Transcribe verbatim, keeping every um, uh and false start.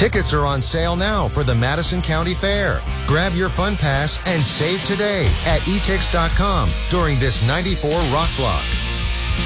Tickets are on sale now for the Madison County Fair. Grab your fun pass and save today at e tix dot com during this ninety-four Rock Block.